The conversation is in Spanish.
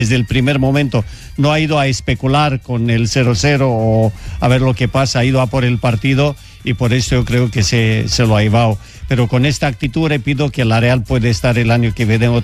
desde el primer momento no ha ido a especular con el 0-0 o a ver lo que pasa, ha ido a por el partido y por eso yo creo que se lo ha llevado. Pero con esta actitud repito que la Real puede estar el año que viene